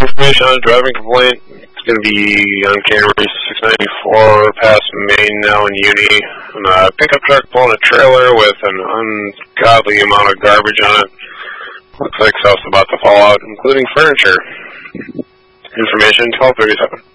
Information on a driving complaint. It's going to be on Canterbury 694 past Main now in Uni. And a pickup truck pulling a trailer with an ungodly amount of garbage on it. Looks like stuff's about to fall out, including furniture. Information 1237.